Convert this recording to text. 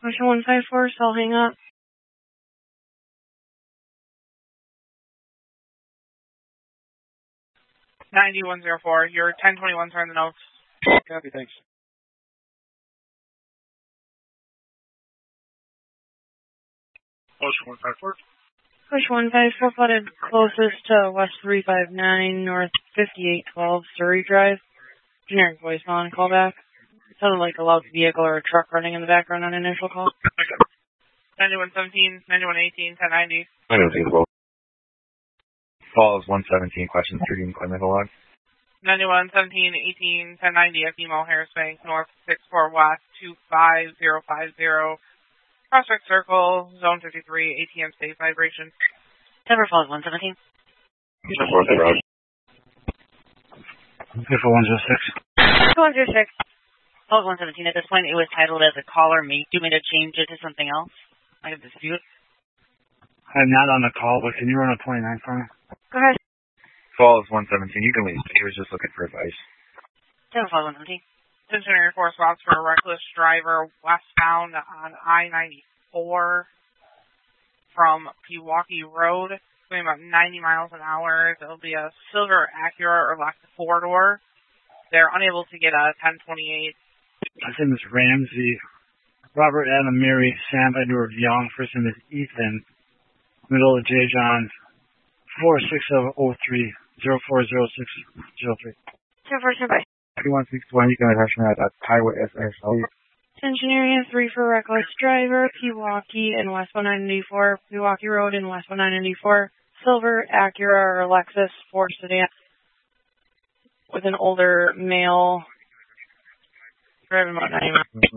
Question 154, so I'll hang up. 9104, your 1021's are in the notes. Copy, thanks. Question 154. Question 154, flooded closest to West 359, North 5812, Surrey Drive. Generic voicemail and callback. It sounded like a loud vehicle or a truck running in the background on initial call. 9117, 9118, 1090. 9112. Call is 117, question 3, Clement log. 9117, 18, 1090, email Harris Bank, North 64 West 25050. Prospect Circle, Zone 53, ATM safe vibration. Denver Falls 117. 106. 206. Falls 117. At this point, it was titled as a caller me. Do you want me to change it to something else? I have dispute. I'm not on the call, but can you run a 29 for me? Go ahead. Call is 117, you can leave. He was just looking for advice. Denver Falls 117. Cincinnati Air Force spots for a reckless driver westbound on I-94 from Pewaukee Road, going about 90 miles an hour. It'll be a silver Acura or Lexus 4-door. They're unable to get a 1028. His name is Ramsey. Robert Adam Mary, Sam Edward Young. First name is Ethan. Middle of J. John. 4603 040603. 10-4, bye. 3161, you can attach me at Highway SSL. Engineering 3 for reckless driver, Pewaukee and West 194, Pewaukee Road and West 194, silver Acura or Lexus 4 sedan with an older male driving about 90 miles.